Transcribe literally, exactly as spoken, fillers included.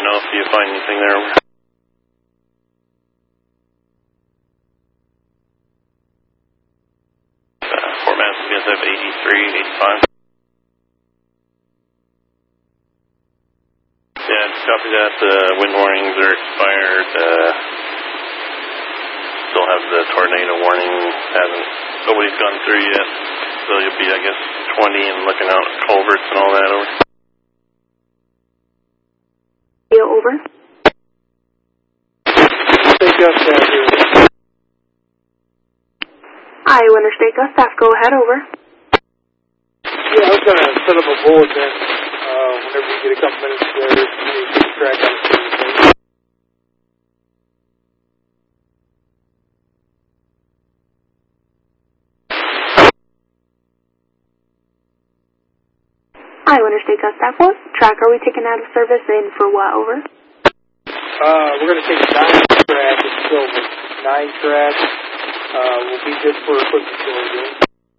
know if you find anything there. Uh, Fort Madison, you guys have eighty-three, eighty-five. Yeah, copy that. The uh, wind warnings are expired. Uh, still have the tornado warning. Hasn't nobody's gone through yet. So you'll be, I guess, twenty and looking out at culverts and all that. Over. Yeah, over. State Gust staff here. Iowa Interstate Gust staff, go ahead, over. Yeah, I was going to set up a bulletin uh, whenever you get a couple minutes there. You keep track on the Iowa Interstate Gust staff, what track are we taking out of service and for what, over? Uh, we're going to take a nine track. It's still nine track. Uh, will be good for equipment storage.